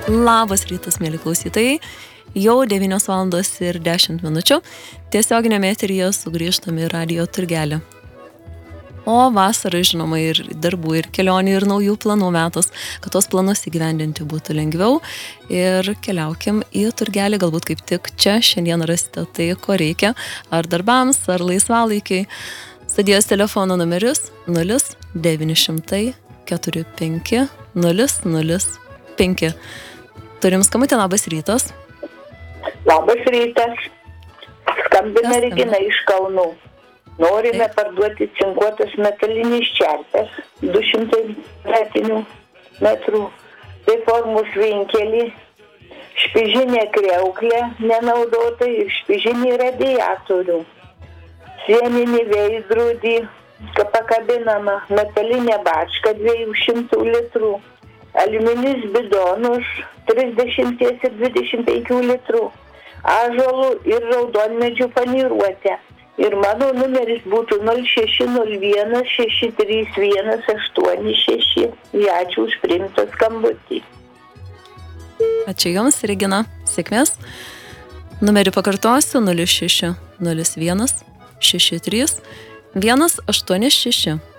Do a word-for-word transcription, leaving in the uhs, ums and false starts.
Labas rytas, mėly klausytojai. Jau devynios valandos ir dešimt minučių. Tiesioginėme eteryje sugrįžtame į Radio Turgelį. O vasara, žinoma, ir darbų, ir kelionių, ir naujų planų metas, kad tos planus įgyvendinti būtų lengviau. Ir keliaukim į Turgelį, galbūt kaip tik čia šiandien rasite tai, ko reikia, ar darbams, ar laisvalaikiai. Studijos telefono numeris nulis devyni šimtai keturi penki nulis nulis penki. Turim skambutį, labas rytas. Labas rytas. Skambina Regina iš Kaunų. Norime Taip. parduoti cinkuotas metalinis čerpes, du šimtai metinių metrų, tai formos vinkelį, špižinė kriauklė nenaudotai ir špižinį radiatorių, sieninį veidrodį, pakabinama metalinė bačka dviejų šimtų litrų, aliuminis bidonus trisdešimt ir dvidešimt penkių litrų, ąžuolų ir raudonmedžių paniruotė. Ir mano numeris būtų nol šeši nol vienas šeši trys vienas aštuoni šeši. Ačiū už priimtą skambutį. Ačiū Jums, Regina. Sėkmės. Numerį pakartosiu nulis šeši nulis vienas šeši trys vienas aštuoni šeši.